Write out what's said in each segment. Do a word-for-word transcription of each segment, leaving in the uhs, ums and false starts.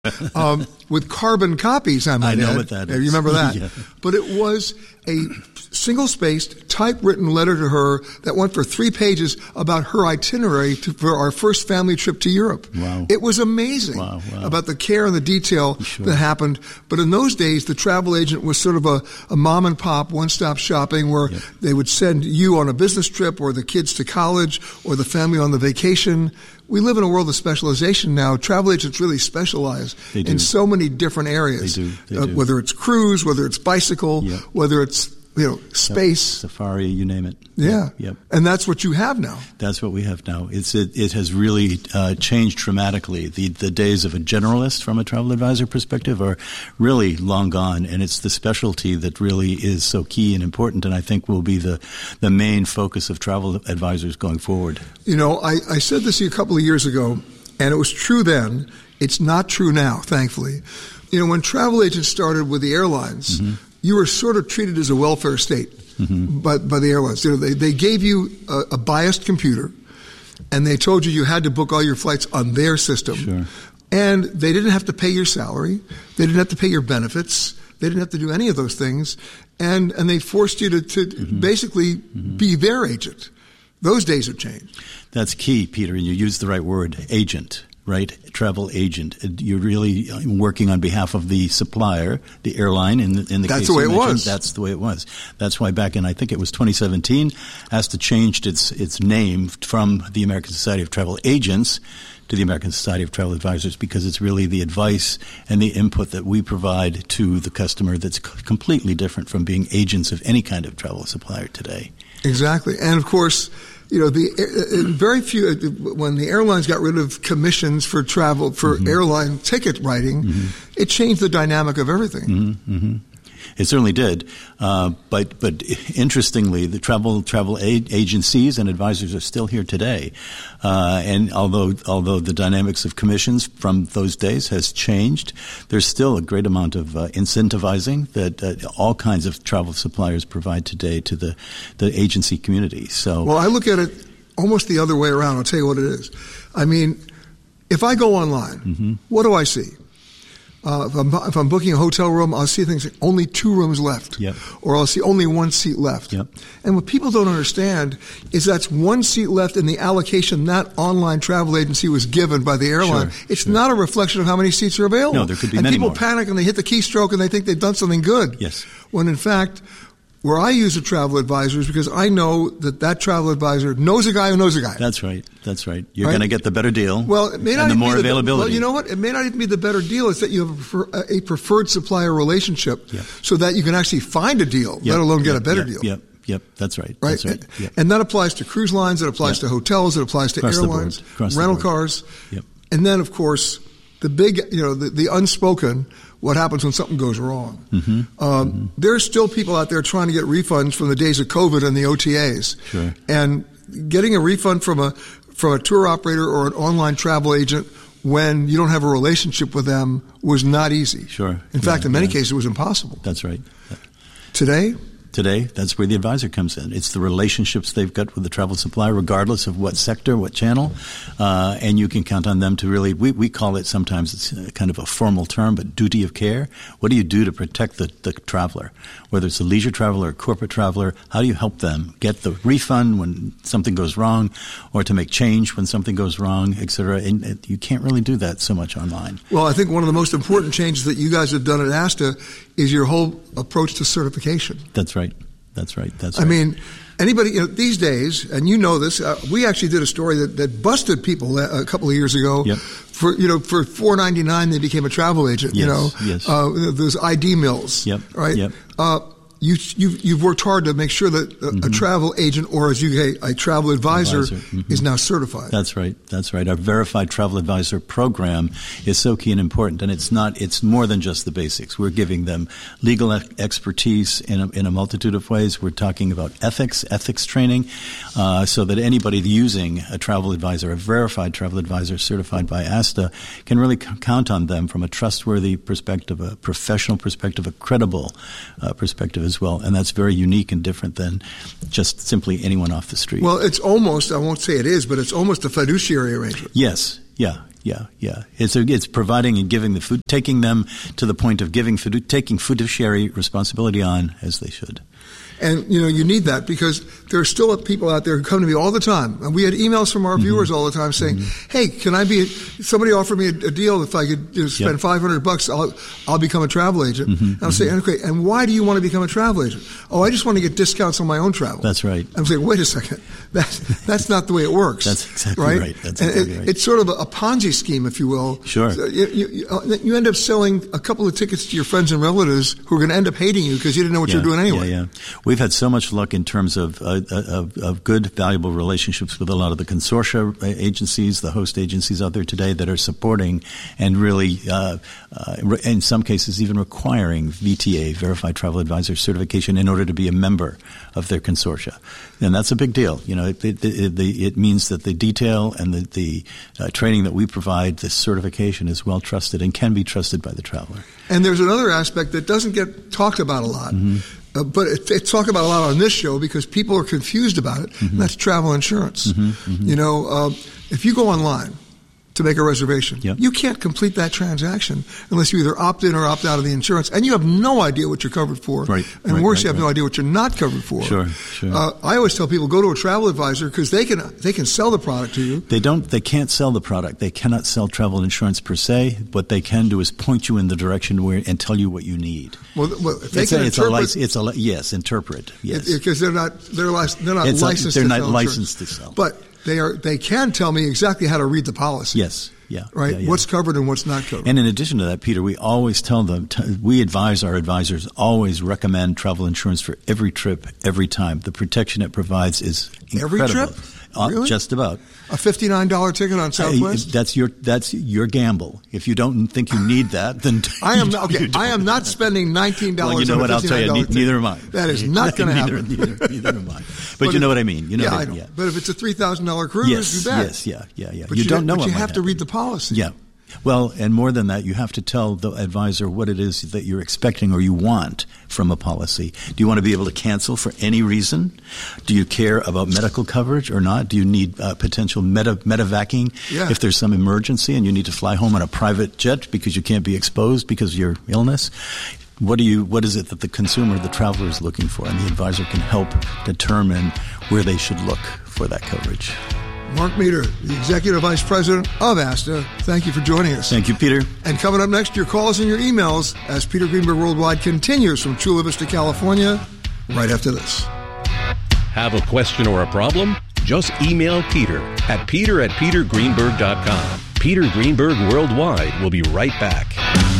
um, with carbon copies, I might I know add. what that is. You remember that? Yeah. But it was a single-spaced, typewritten letter to her that went for three pages about her itinerary to, for our first family trip to Europe. Wow. It was amazing wow, wow. about the care and the detail sure. that happened. But in those days, the travel agent was sort of a, a mom-and-pop, one-stop shopping where yep. they would send you on a business trip or the kids to college or the family on the vacation. We live in a world of specialization now. Travel agents really specialize in so many different areas. They do. They uh, do. Whether it's cruise, whether it's bicycle, yep. whether it's you know space, yep. safari, you name it. Yeah. Yep. yep. And that's what you have now. That's what we have now. It's it, it has really uh, changed dramatically. The the days of a generalist from a travel advisor perspective are really long gone, and it's the specialty that really is so key and important, and I think will be the the main focus of travel advisors going forward. You know, I, I said this a couple of years ago, and it was true then. It's not true now, thankfully. You know, when travel agents started with the airlines, mm-hmm. you were sort of treated as a welfare state mm-hmm. by, by the airlines. You know, they, they gave you a, a biased computer, and they told you you had to book all your flights on their system. Sure. And they didn't have to pay your salary. They didn't have to pay your benefits. They didn't have to do any of those things. And, and they forced you to, to mm-hmm. basically mm-hmm. be their agent. Those days have changed. That's key, Peter, and you used the right word, agent. Right, travel agent. You're really working on behalf of the supplier, the airline. In the, in the that's case the way you it was. That's the way it was. That's why back in I think it was twenty seventeen, ASTA changed its its name from the American Society of Travel Agents to the American Society of Travel Advisors, because it's really the advice and the input that we provide to the customer that's c- completely different from being agents of any kind of travel supplier today. Exactly, and of course. You know, the uh, very few when the airlines got rid of commissions for travel for mm-hmm. airline ticket writing, mm-hmm. it changed the dynamic of everything. Mm-hmm. Mm-hmm. It certainly did, uh, but but interestingly, the travel travel a- agencies and advisors are still here today, uh, and although although the dynamics of commissions from those days has changed, there's still a great amount of uh, incentivizing that uh, all kinds of travel suppliers provide today to the the agency community. So, well, I look at it almost the other way around. I'll tell you what it is. I mean, if I go online, mm-hmm. what do I see? Uh, if, I'm, if I'm booking a hotel room, I'll see things like only two rooms left. Yep. Or I'll see only one seat left. Yep. And what people don't understand is that's one seat left in the allocation that online travel agency was given by the airline. Sure, it's sure. not a reflection of how many seats are available. No, there could be and many people more. panic and they hit the keystroke and they think they've done something good. Yes. When in fact, where I use a travel advisor is because I know that that travel advisor knows a guy who knows a guy. That's right. That's right. You're Right? going to get the better deal. Well, it may not and the even more be the, availability. Well, you know what? It may not even be the better deal. It's that you have a, prefer, a preferred supplier relationship, Yep. so that you can actually find a deal, Yep. let alone get Yep. a better Yep. deal. Yep. Yep. That's right. Right? That's right. Yep. And that applies to cruise lines. It applies Yep. to hotels. It applies to Across the airlines, board. Across the rental board. cars. Yep. And then, of course, the big, you know, the, the unspoken, what happens when something goes wrong. Mm-hmm. Um, mm-hmm. There's still people out there trying to get refunds from the days of COVID and the O T As. Sure. And getting a refund from a from a tour operator or an online travel agent when you don't have a relationship with them was not easy. Sure. In Yeah, fact, in many yeah. cases, it was impossible. That's right. Today, Today, that's where the advisor comes in. It's the relationships they've got with the travel supplier, regardless of what sector, what channel, uh, and you can count on them to really, we, we call it sometimes, it's kind of a formal term, but duty of care. What do you do to protect the, the traveler? Whether it's a leisure traveler or a corporate traveler, how do you help them get the refund when something goes wrong, or to make change when something goes wrong, et cetera? And, and you can't really do that so much online. well, I think one of the most important changes that you guys have done at ASTA is your whole approach to certification. That's right. That's right. That's I right. mean, anybody, you know, these days, and you know this, uh, we actually did a story that, that busted people a, a couple of years ago. Yep. For, you know, for four ninety-nine, they became a travel agent, you Yes, know. yes. Uh, those I D mills. Yep, Right? yep. Uh, you, you've, you've worked hard to make sure that a, Mm-hmm. a travel agent, or as you say, a travel advisor, Advisor, mm-hmm. is now certified. That's right. That's right. Our Verified Travel Advisor program is so key and important, and it's not. It's more than just the basics. We're giving them legal e- expertise in a, in a multitude of ways. We're talking about ethics, ethics training, uh, so that anybody using a travel advisor, a verified travel advisor certified by ASTA, can really c- count on them from a trustworthy perspective, a professional perspective, a credible uh, perspective as well. And that's very unique and different than just simply anyone off the street. Well, it's almost, I won't say it is, but it's almost a fiduciary arrangement. Yes. Yeah. Yeah, yeah. It's a, it's providing and giving the food, taking them to the point of giving fidu- taking fiduciary responsibility on as they should. And, you know, you need that because there are still people out there who come to me all the time. And we had emails from our mm-hmm. viewers all the time saying, mm-hmm. hey, can I be, a, somebody offered me a, a deal if I could you know, spend yep. five hundred bucks, I'll, I'll become a travel agent. Mm-hmm. And I'll mm-hmm. say, okay, and why do you want to become a travel agent? Oh, I just want to get discounts on my own travel. That's right. I'm saying, wait a second. That's, that's not the way it works. That's exactly right. right. That's and exactly it, right. It's sort of a, a Ponzi scheme, if you will. Sure. So you, you, you end up selling a couple of tickets to your friends and relatives who are going to end up hating you because you didn't know what yeah, you're doing anyway. Yeah, yeah. We've had so much luck in terms of, uh, of of good, valuable relationships with a lot of the consortia agencies, the host agencies out there today that are supporting and really, uh, uh, in some cases, even requiring V T A, Verified Travel Advisor certification, in order to be a member of their consortia. And that's a big deal. You know, it, it, it, it means that the detail and the, the uh, training that we provide, this certification, is well trusted and can be trusted by the traveler. And there's another aspect that doesn't get talked about a lot. Mm-hmm. Uh, but it, it's talked about a lot on this show because people are confused about it, mm-hmm. and that's travel insurance. Mm-hmm, mm-hmm. You know, uh, if you go online to make a reservation, yep. you can't complete that transaction unless you either opt in or opt out of the insurance, and you have no idea what you're covered for. Right, and right, worse, right, you have right. no idea what you're not covered for. Sure, sure. Uh, I always tell people, go to a travel advisor because they can they can sell the product to you. They don't. They can't sell the product. They cannot sell travel insurance per se. What they can do is point you in the direction where and tell you what you need. Well, well if they it's can a, interpret, it's a, it's a yes, interpret yes, because they're not they're they're not it's licensed. A, they're to not sell licensed insurance. to sell, but they are. They can tell me exactly how to read the policy. Yes. Yeah, right. Yeah, yeah. What's covered and what's not covered. And in addition to that, Peter, we always tell them, t- we advise our advisors, always recommend travel insurance for every trip, every time. The protection it provides is incredible. Every trip? Uh, Really? Just about. A fifty-nine dollars ticket on Southwest? Uh, that's your that's your gamble. If you don't think you need that, then I am okay. I am not spending nineteen dollars. Well, you know on what? a I'll tell you. fifty-nine dollars Neither am I. That is not going to happen. Neither, neither am I. But, but you if, know what I mean. You know yeah, what I know. Yeah. But if it's a three thousand dollars cruise, yes, you bet. yes, yeah, yeah, yeah. But you, you don't know. But what you might have to happen. read the policy. Yeah. Well, and more than that, you have to tell the advisor what it is that you're expecting or you want from a policy. Do you want to be able to cancel for any reason? Do you care about medical coverage or not? Do you need uh, potential meta, medevacing yeah. if there's some emergency and you need to fly home on a private jet because you can't be exposed because of your illness? What do you? What is it that the consumer, the traveler, is looking for? And the advisor can help determine where they should look for that coverage. Mark Meter, the Executive Vice President of ASTA, thank you for joining us. Thank you, Peter. And coming up next, your calls and your emails as Peter Greenberg Worldwide continues from Chula Vista, California, right after this. Have a question or a problem? Just email Peter at peter at peter greenberg dot com. Peter Greenberg Worldwide will be right back.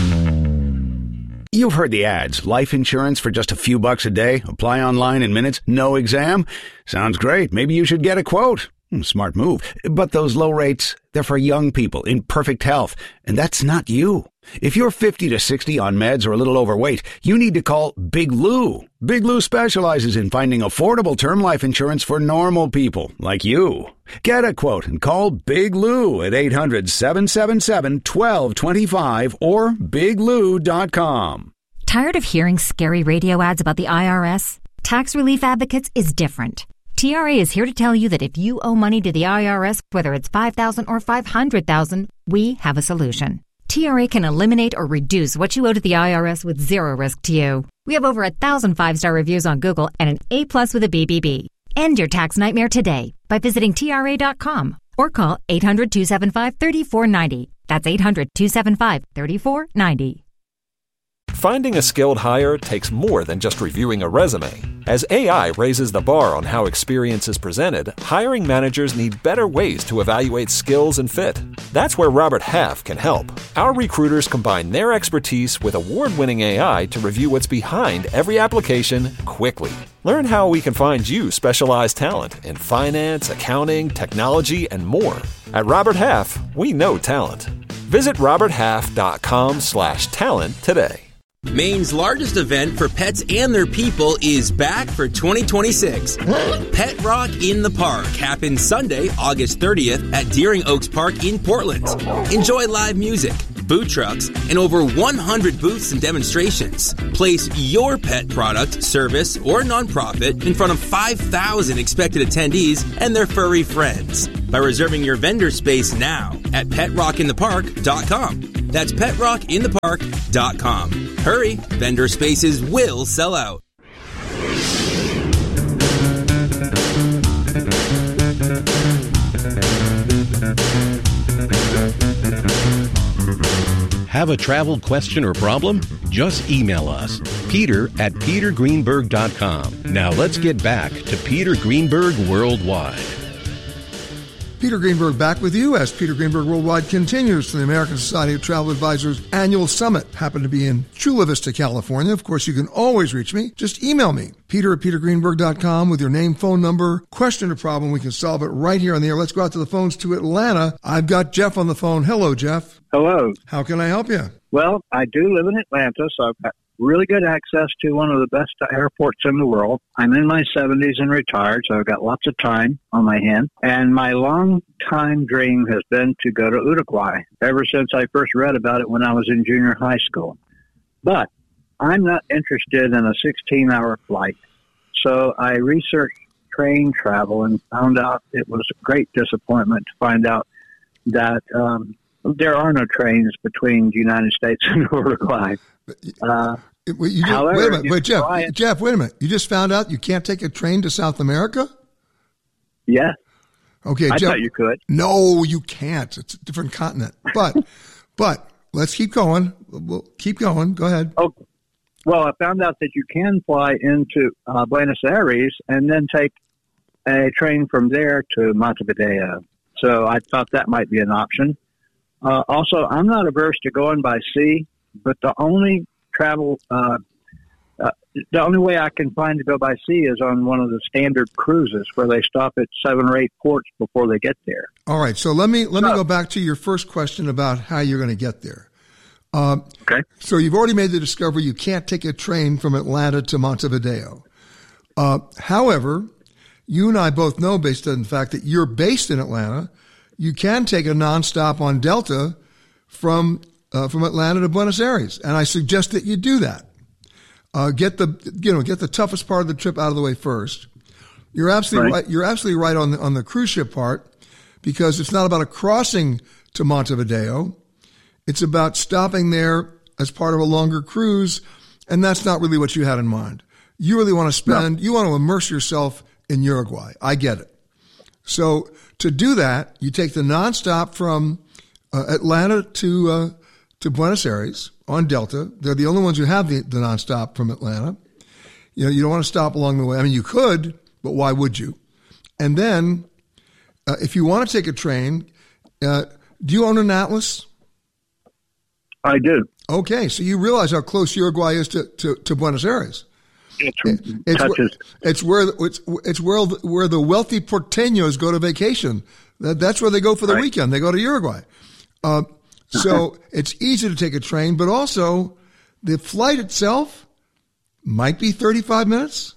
You've heard the ads. Life insurance for just a few bucks a day. Apply online in minutes. No exam. Sounds great. Maybe you should get a quote. Smart move. But those low rates, they're for young people in perfect health. And that's not you. If you're fifty to sixty on meds or a little overweight, you need to call Big Lou. Big Lou specializes in finding affordable term life insurance for normal people like you. Get a quote and call Big Lou at eight hundred, seven seven seven, one two two five or big lou dot com. Tired of hearing scary radio ads about the I R S? Tax Relief Advocates is different. T R A is here to tell you that if you owe money to the I R S, whether it's five thousand dollars or five hundred thousand dollars, we have a solution. T R A can eliminate or reduce what you owe to the I R S with zero risk to you. We have over a thousand five-star reviews on Google and an A plus with a B B B. End your tax nightmare today by visiting T R A dot com or call eight hundred, two seven five, three four nine zero. That's eight hundred, two seven five, three four nine zero. Finding a skilled hire takes more than just reviewing a resume. As A I raises the bar on how experience is presented, hiring managers need better ways to evaluate skills and fit. That's where Robert Half can help. Our recruiters combine their expertise with award-winning A I to review what's behind every application quickly. Learn how we can find you specialized talent in finance, accounting, technology, and more. At Robert Half, we know talent. Visit robert half dot com slash talent today. Maine's largest event for pets and their people is back for twenty twenty-six. Pet Rock in the Park happens Sunday, August thirtieth at Deering Oaks Park in Portland. Enjoy live music, food trucks, and over one hundred booths and demonstrations. Place your pet product, service, or nonprofit in front of five thousand expected attendees and their furry friends. by reserving your vendor space now at pet rock in the park dot com. That's pet rock in the park dot com. Hurry, vendor spaces will sell out. Have a travel question or problem? Just email us, Peter at peter greenberg dot com. Now let's get back to Peter Greenberg Worldwide. Peter Greenberg back with you as Peter Greenberg Worldwide continues for the American Society of Travel Advisors annual summit. Happened to be in Chula Vista, California. Of course, you can always reach me. Just email me, Peter at peter greenberg dot com with your name, phone number, question or problem. We can solve it right here on the air. Let's go out to the phones to Atlanta. I've got Jeff on the phone. Hello, Jeff. Hello. How can I help you? Well, I do live in Atlanta, so I've got really good access to one of the best airports in the world. I'm in my seventies and retired, so I've got lots of time on my hand. And my long-time dream has been to go to Uruguay ever since I first read about it when I was in junior high school. But I'm not interested in a sixteen-hour flight. So I researched train travel and found out it was a great disappointment to find out that um, there are no trains between the United States and Uruguay. Uh, wait, you just, however, wait a minute, wait, Jeff, it, Jeff, wait a minute. You just found out you can't take a train to South America? Yeah. Okay, I Jeff. thought you could. No, you can't. It's a different continent. But, but let's keep going. We'll keep going. Go ahead. Oh, well, I found out that you can fly into uh, Buenos Aires and then take a train from there to Montevideo. So I thought that might be an option. Uh, also, I'm not averse to going by sea, but the only travel, uh, uh, the only way I can find to go by sea is on one of the standard cruises where they stop at seven or eight ports before they get there. All right. So let me let me so, go back to your first question about how you're going to get there. Um, okay. So you've already made the discovery you can't take a train from Atlanta to Montevideo. Uh, however, you and I both know, based on the fact that you're based in Atlanta, you can take a nonstop on Delta from uh, from Atlanta to Buenos Aires, and I suggest that you do that. Uh, get the you know get the toughest part of the trip out of the way first. You're absolutely right. right you're absolutely right on the on the cruise ship part, because it's not about a crossing to Montevideo. It's about stopping there as part of a longer cruise, and that's not really what you had in mind. You really want to spend, no. you want to immerse yourself in Uruguay. I get it. So to do that, you take the nonstop from uh, Atlanta to uh, to Buenos Aires on Delta. They're the only ones who have the, the nonstop from Atlanta. You know, you don't want to stop along the way. I mean, you could, but why would you? And then, uh, if you want to take a train, uh, do you own an Atlas? I do. Okay, so you realize how close Uruguay is to, to, to Buenos Aires. It's, it's, touches. it's where it's it's where where the wealthy porteños go to vacation. That, that's where they go for the right. weekend. They go to Uruguay. Uh, so it's easy to take a train, but also the flight itself might be thirty-five minutes.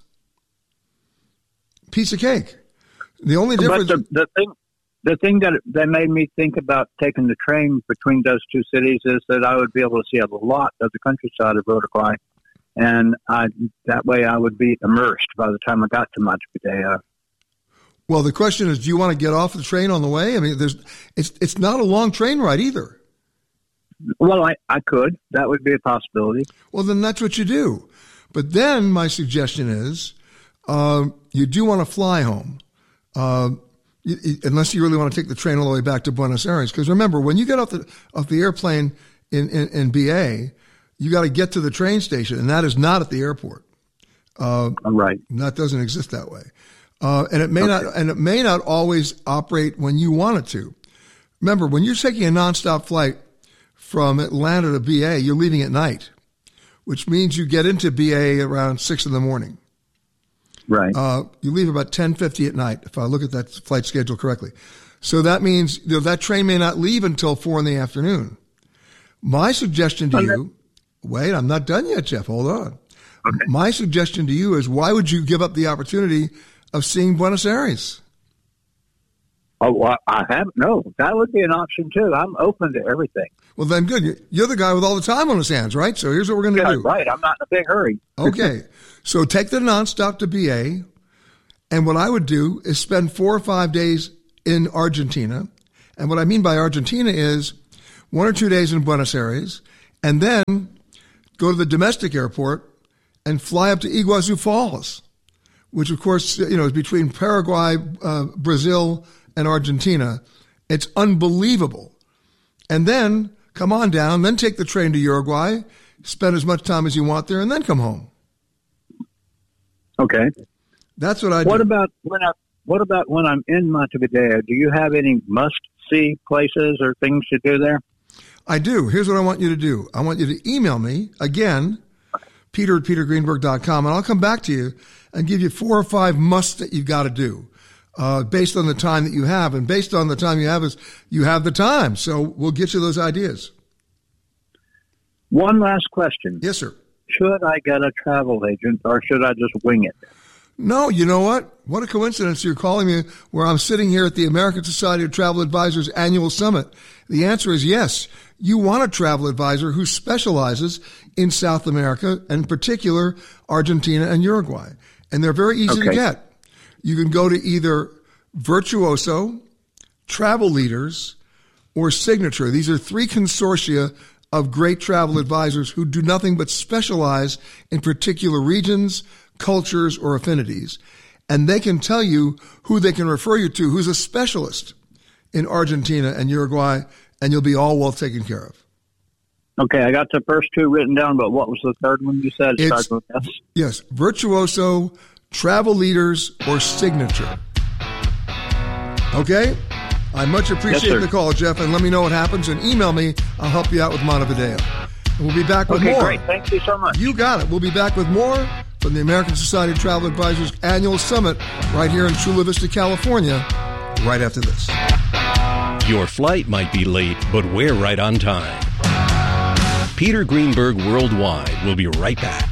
Piece of cake. The only difference. But the, the thing, the thing that that made me think about taking the train between those two cities is that I would be able to see a lot of the countryside of Uruguay. And I, that way I would be immersed by the time I got to Montevideo. Well, the question is, do you want to get off the train on the way? I mean, there's it's it's not a long train ride either. Well, I, I could. That would be a possibility. Well, then that's what you do. But then my suggestion is uh, you do want to fly home, uh, you, unless you really want to take the train all the way back to Buenos Aires. Because remember, when you get off the off the airplane in, in, in B A, you got to get to the train station, and that is not at the airport. Uh, right. That doesn't exist that way, uh, and it may okay. not, and it may not always operate when you want it to. Remember, when you're taking a nonstop flight from Atlanta to B A, you're leaving at night, which means you get into B A around six in the morning. Right. Uh, you leave about ten fifty at night, if I look at that flight schedule correctly. So that means you know, that train may not leave until four in the afternoon. My suggestion to okay. you. Wait, I'm not done yet, Jeff. Hold on. Okay. My suggestion to you is, why would you give up the opportunity of seeing Buenos Aires? Oh, well, I haven't. No, that would be an option too. I'm open to everything. Well, then good. You're the guy with all the time on his hands, right? So here's what we're going to yeah, do. Right. I'm not in a big hurry. Okay. So take the nonstop to B A, and what I would do is spend four or five days in Argentina. And what I mean by Argentina is one or two days in Buenos Aires, and then go to the domestic airport and fly up to Iguazu Falls, which, of course, you know, is between Paraguay, uh, Brazil, and Argentina. It's unbelievable. And then come on down, then take the train to Uruguay, spend as much time as you want there, and then come home. Okay. That's what I do. What about when I, what about when I'm in Montevideo? Do you have any must-see places or things to do there? I do. Here's what I want you to do. I want you to email me, again, Peter at peter greenberg dot com, and I'll come back to you and give you four or five musts that you've got to do uh, based on the time that you have. And based on the time you have is you have the time. So we'll get you those ideas. One last question. Yes, sir. Should I get a travel agent or should I just wing it? No, you know what? What a coincidence you're calling me where I'm sitting here at the American Society of Travel Advisors annual summit. The answer is yes. You want a travel advisor who specializes in South America, and in particular, Argentina and Uruguay. And they're very easy okay. to get. You can go to either Virtuoso, Travel Leaders, or Signature. These are three consortia of great travel advisors who do nothing but specialize in particular regions, cultures, or affinities. And they can tell you who they can refer you to, who's a specialist in Argentina and Uruguay, and you'll be all well taken care of. Okay, I got the first two written down, but what was the third one you said? It starts with S? Yes, Virtuoso, Travel Leaders, or Signature. Okay? I much appreciate yes, the call, Jeff, and let me know what happens, and email me. I'll help you out with Montevideo. And we'll be back with okay, more. Okay, great. Thank you so much. You got it. We'll be back with more from the American Society of Travel Advisors annual summit right here in Chula Vista, California, right after this. Your flight might be late, but we're right on time. Peter Greenberg Worldwide will be right back.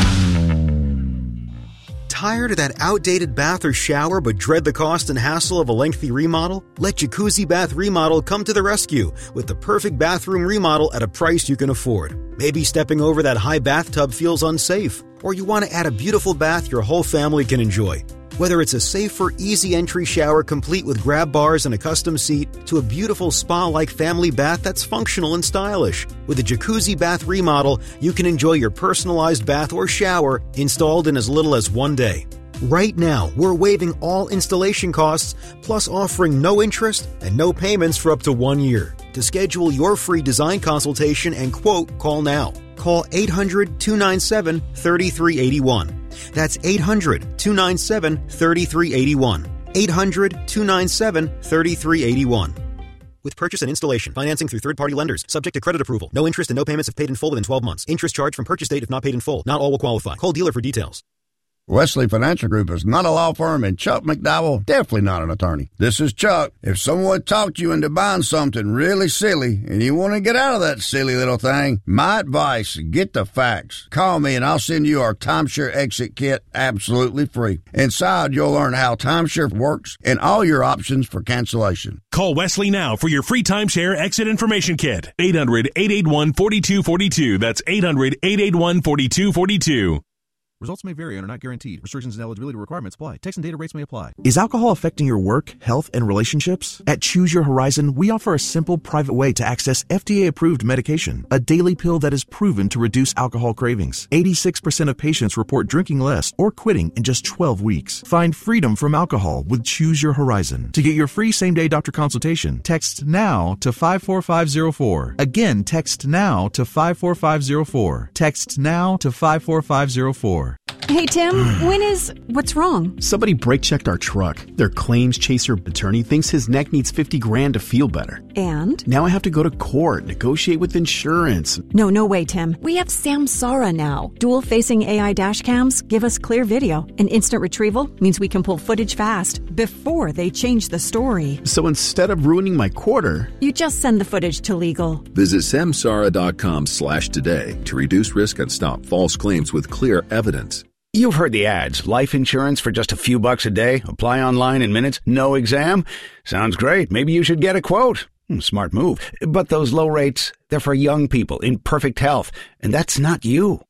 Tired of that outdated bath or shower but dread the cost and hassle of a lengthy remodel? Let Jacuzzi Bath Remodel come to the rescue with the perfect bathroom remodel at a price you can afford. Maybe stepping over that high bathtub feels unsafe, or you want to add a beautiful bath your whole family can enjoy. Whether it's a safer, easy entry shower complete with grab bars and a custom seat, to a beautiful spa-like family bath that's functional and stylish. With a Jacuzzi Bath Remodel, you can enjoy your personalized bath or shower installed in as little as one day. Right now, we're waiving all installation costs, plus offering no interest and no payments for up to one year. To schedule your free design consultation and quote, call now. Call eight hundred, two nine seven, three three eight one. That's eight hundred, two nine seven, three three eight one. eight hundred, two nine seven, three three eight one. With purchase and installation, financing through third-party lenders, subject to credit approval. No interest and no payments if paid in full within twelve months. Interest charged from purchase date if not paid in full. Not all will qualify. Call dealer for details. Wesley Financial Group is not a law firm, and Chuck McDowell definitely not an attorney. This is Chuck. If someone talked you into buying something really silly and you want to get out of that silly little thing, my advice, get the facts. Call me and I'll send you our timeshare exit kit absolutely free. Inside, you'll learn how timeshare works and all your options for cancellation. Call Wesley now for your free timeshare exit information kit. eight hundred, eight eight one, four two four two. That's eight hundred, eight eight one, four two four two. Results may vary and are not guaranteed. Restrictions and eligibility requirements apply. Text and data rates may apply. Is alcohol affecting your work, health, and relationships? At Choose Your Horizon, we offer a simple, private way to access F D A-approved medication, a daily pill that is proven to reduce alcohol cravings. eighty-six percent of patients report drinking less or quitting in just twelve weeks. Find freedom from alcohol with Choose Your Horizon. To get your free same-day doctor consultation, text NOW to five four five zero four. Again, text NOW to five four five zero four. Text NOW to five four five zero four. Hey, Tim, when is... What's wrong? Somebody brake-checked our truck. Their claims chaser attorney thinks his neck needs fifty grand to feel better. And? Now I have to go to court, negotiate with insurance. No, no way, Tim. We have Samsara now. Dual-facing A I dash cams give us clear video, and instant retrieval means we can pull footage fast before they change the story. So instead of ruining my quarter... You just send the footage to legal. Visit samsara.com slash today to reduce risk and stop false claims with clear evidence. You've heard the ads. Life insurance for just a few bucks a day. Apply online in minutes. No exam. Sounds great. Maybe you should get a quote. Smart move. But those low rates, they're for young people in perfect health. And that's not you.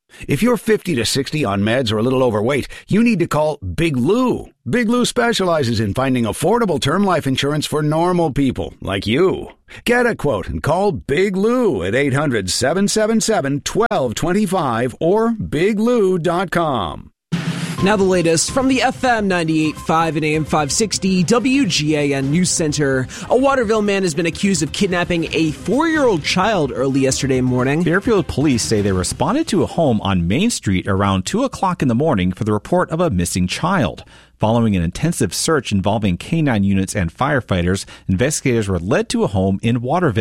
If you're fifty to sixty on meds or a little overweight, you need to call Big Lou. Big Lou specializes in finding affordable term life insurance for normal people like you. Get a quote and call Big Lou at eight hundred, seven seven seven, one two two five or big lou dot com. Now the latest from the F M ninety-eight point five and A M five sixty W G A N News Center. A Waterville man has been accused of kidnapping a four-year-old child early yesterday morning. Fairfield police say they responded to a home on Main Street around two o'clock in the morning for the report of a missing child. Following an intensive search involving K nine units and firefighters, investigators were led to a home in Waterville.